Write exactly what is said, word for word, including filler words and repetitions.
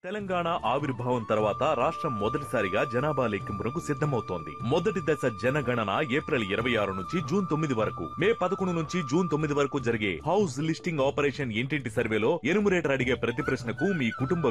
తెలంగాణ ఆవిర్భావం తర్వాత రాష్ట్రం మొదటిసారిగా జనాభా లెక్కింపునకు సిద్ధమవుతోంది. మొదటి దశ జనగణన ఏప్రిల్ ఇరవై ఆరు నుంచి జూన్ తొమ్మిది వరకు, మే పదకొండు నుంచి జూన్ తొమ్మిది వరకు జరిగే హౌస్ లిస్టింగ్ ఆపరేషన్ ఇంటింటి సర్వేలో ఎనుమరేటర్ అడిగే ప్రతి ప్రశ్నకు మీ కుటుంబ